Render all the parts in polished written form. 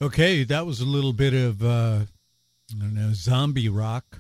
Okay, that was a little bit of, I don't know, zombie rock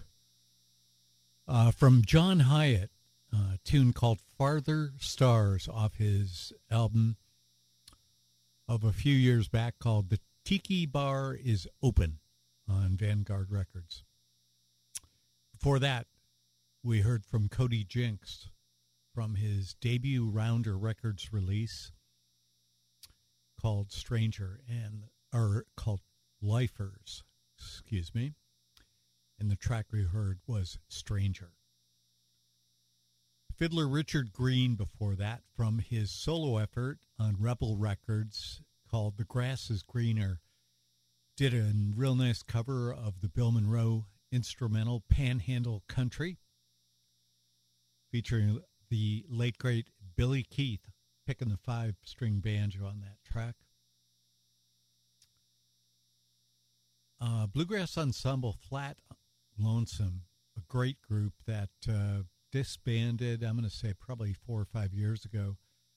from John Hyatt, a tune called Farther Stars off his album of a few years back called The Tiki Bar is Open on Vanguard Records. Before that, we heard from Cody Jinks from his debut Rounder Records release called Stranger or called Lifers, excuse me. And the track we heard was Stranger. Fiddler Richard Green before that from his solo effort on Rebel Records called The Grass is Greener did a real nice cover of the Bill Monroe instrumental Panhandle Country featuring the late great Billy Keith picking the 5-string banjo on that track. Bluegrass Ensemble Flat Lonesome, a great group that disbanded, I'm going to say probably 4 or 5 years ago.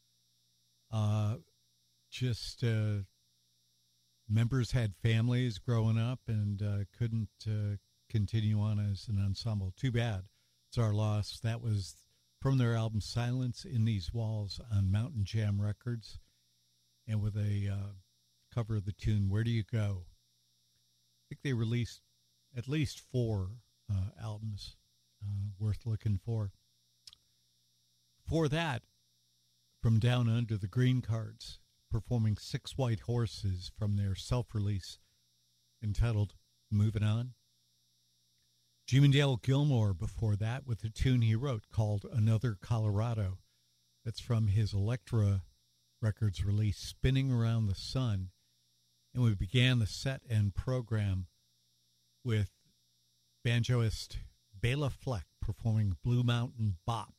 Members had families growing up and couldn't continue on as an ensemble. Too bad. It's our loss. That was from their album Silence in These Walls on Mountain Jam Records, and with a cover of the tune Where Do You Go? I think they released at least 4 albums worth looking for. For that, from Down Under, the Green Cards, performing 6 White Horses from their self-release entitled Moving On. Jim Dale Gilmore before that with a tune he wrote called Another Colorado. That's from his Elektra Records release, Spinning Around the Sun. And we began the set and program with banjoist Bela Fleck performing Blue Mountain Bop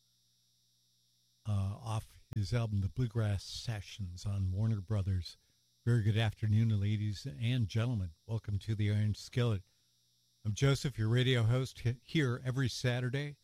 off his album The Bluegrass Sessions on Warner Brothers. Very good afternoon, ladies and gentlemen. Welcome to the Iron Skillet. I'm Joseph, your radio host, here every Saturday.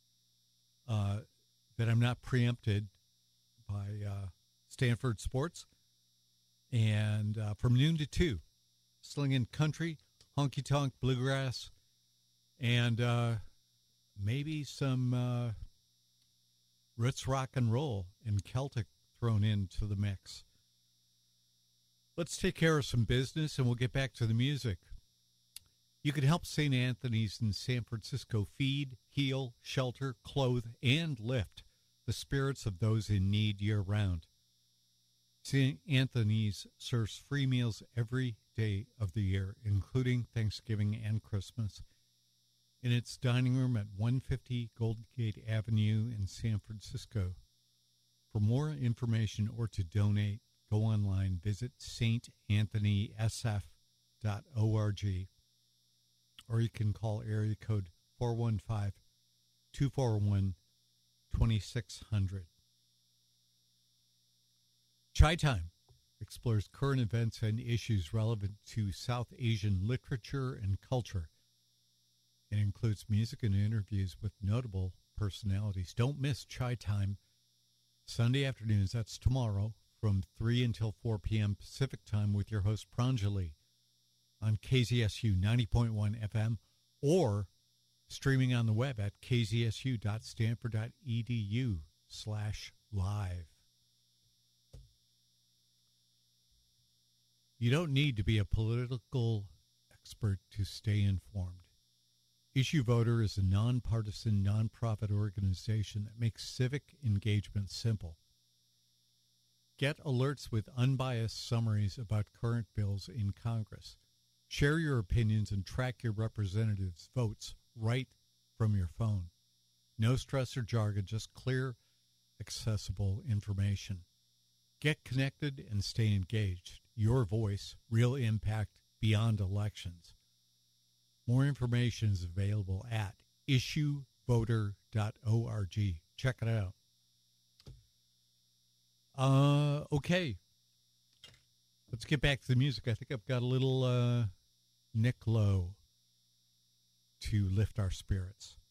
That I'm not preempted by Stanford Sports. And from noon to 2, slinging country, honky-tonk, bluegrass, and maybe some roots rock and roll and Celtic thrown into the mix. Let's take care of some business, and we'll get back to the music. You can help St. Anthony's in San Francisco feed, heal, shelter, clothe, and lift the spirits of those in need year-round. St. Anthony's serves free meals every day of the year, including Thanksgiving and Christmas, in its dining room at 150 Golden Gate Avenue in San Francisco. For more information or to donate, go online, visit saintanthonysf.org, or you can call area code 415-241-2600. Chai Time explores current events and issues relevant to South Asian literature and culture. It includes music and interviews with notable personalities. Don't miss Chai Time, Sunday afternoons, that's tomorrow, from 3 until 4 p.m. Pacific Time with your host Pranjali on KZSU 90.1 FM or streaming on the web at kzsu.stanford.edu/live. You don't need to be a political expert to stay informed. Issue Voter is a nonpartisan, nonprofit organization that makes civic engagement simple. Get alerts with unbiased summaries about current bills in Congress. Share your opinions and track your representatives' votes right from your phone. No stress or jargon, just clear, accessible information. Get connected and stay engaged. Your voice, real impact beyond elections. More information is available at issuevoter.org. Check it out. Okay. Let's get back to the music. I think I've got a little Nick Lowe to lift our spirits.